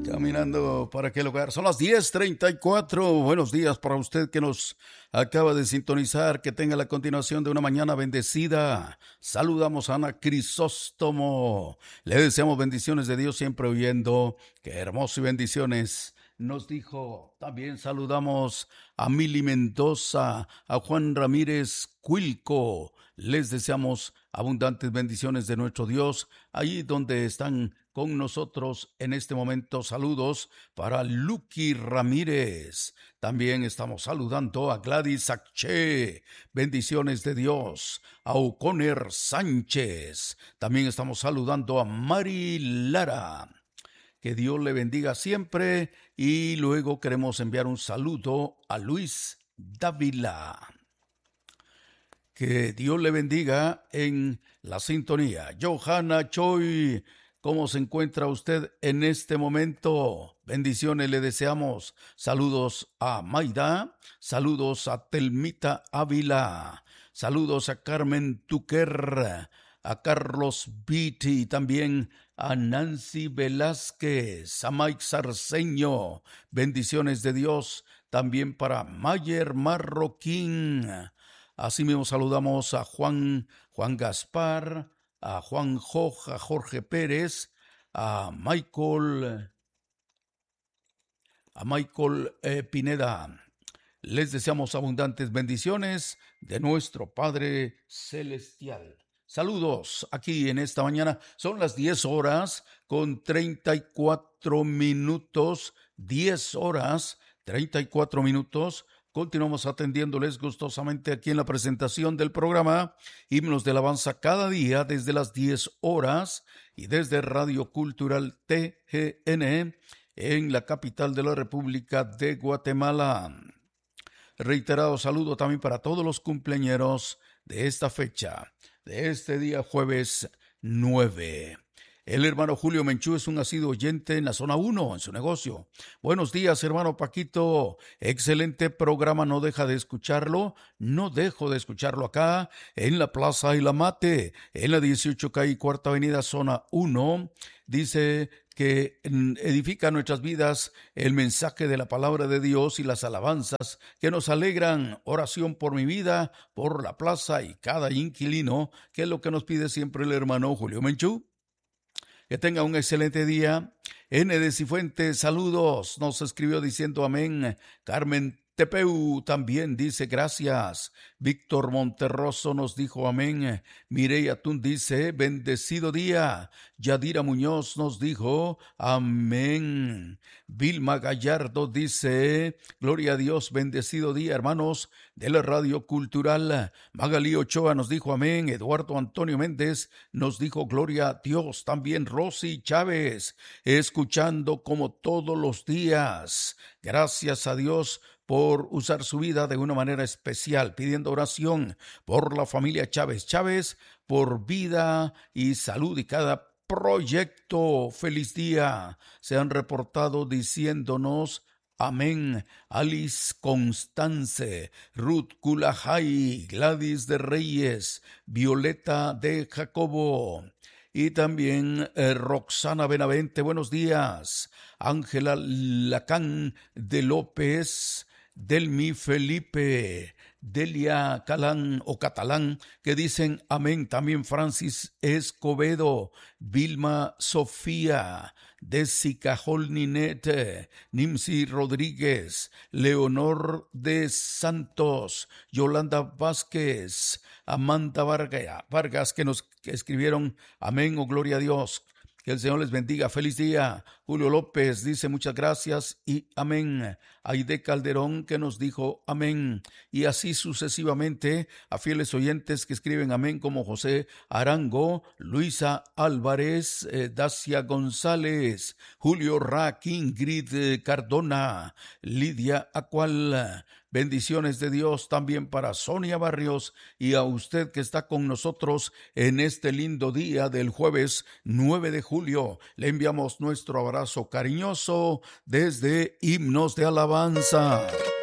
Caminando para aquel lugar. Son las 10:34. Buenos días para usted que nos acaba de sintonizar. Que tenga la continuación de una mañana bendecida. Saludamos a Ana Crisóstomo. Le deseamos bendiciones de Dios, siempre oyendo. Qué hermoso y bendiciones nos dijo. También saludamos a Mili Mendoza, a Juan Ramírez Cuilco. Les deseamos abundantes bendiciones de nuestro Dios allí donde están con nosotros en este momento. Saludos para Lucky Ramírez. También estamos saludando a Gladys Acche. Bendiciones de Dios. A O'Connor Sánchez. También estamos saludando a Mari Lara. Que Dios le bendiga siempre. Y luego queremos enviar un saludo a Luis Dávila. Que Dios le bendiga en la sintonía. Johanna Choi, ¿cómo se encuentra usted en este momento? Bendiciones le deseamos. Saludos a Maida, saludos a Telmita Ávila, saludos a Carmen Tuquer, a Carlos Beatty, también a Nancy Velázquez, a Mike Sarceño. Bendiciones de Dios también para Mayer Marroquín. Asimismo saludamos a Juan Gaspar, a Juan Joj, a Jorge Pérez, a Michael Pineda. Les deseamos abundantes bendiciones de nuestro Padre Celestial. Saludos aquí en esta mañana. Son las 10:34. 10:34. Continuamos atendiéndoles gustosamente aquí en la presentación del programa Himnos de Alabanza cada día desde las 10 horas y desde Radio Cultural TGN en la capital de la República de Guatemala. Reiterado saludo también para todos los cumpleañeros de esta fecha, de este día jueves 9. El hermano Julio Menchú es un asiduo oyente en la zona 1, en su negocio. Buenos días, hermano Paquito. Excelente programa, no deja de escucharlo. No dejo de escucharlo acá, en la Plaza Ilamate, en la 18 calle Cuarta Avenida, zona 1. Dice que edifica nuestras vidas el mensaje de la palabra de Dios y las alabanzas que nos alegran. Oración por mi vida, por la plaza y cada inquilino, que es lo que nos pide siempre el hermano Julio Menchú. Que tenga un excelente día. N. de Cifuentes, saludos. Nos escribió diciendo amén. Carmen Tepeu también dice gracias. Víctor Monterroso nos dijo amén. Mireya Atún dice bendecido día. Yadira Muñoz nos dijo amén. Vilma Gallardo dice gloria a Dios, bendecido día, hermanos de la Radio Cultural. Magalí Ochoa nos dijo amén. Eduardo Antonio Méndez nos dijo gloria a Dios. También Rosy Chávez, escuchando como todos los días. Gracias a Dios por usar su vida de una manera especial, pidiendo oración por la familia Chávez, por vida y salud y cada proyecto. Feliz día. Se han reportado diciéndonos amén. Alice Constance, Ruth Kulajay, Gladys de Reyes, Violeta de Jacobo. Y también Roxana Benavente, buenos días. Ángela Lacán de López, Delmi Felipe, Delia Calán o Catalán, que dicen amén. También Francis Escobedo, Vilma Sofía, Desi Cajol Ninete, Nimsi Rodríguez, Leonor de Santos, Yolanda Vázquez, Amanda Vargas, que nos escribieron amén o gloria a Dios. Que el Señor les bendiga. Feliz día. Julio López dice muchas gracias y amén. Aide Calderón que nos dijo amén. Y así sucesivamente a fieles oyentes que escriben amén como José Arango, Luisa Álvarez, Dacia González, Julio Rack, Ingrid Cardona, Lidia Acual. Bendiciones de Dios también para Sonia Barrios y a usted que está con nosotros en este lindo día del jueves 9 de julio. Le enviamos nuestro abrazo cariñoso desde Himnos de Alabanza.